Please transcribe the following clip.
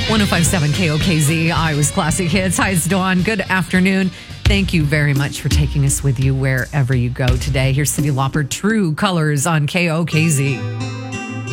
1057 KOKZ, Iowa's Classic Hits. Hi, it's Dawn. Good afternoon. Thank you very much for taking us with you wherever you go today. Here's Cyndi Lauper, True Colors on KOKZ.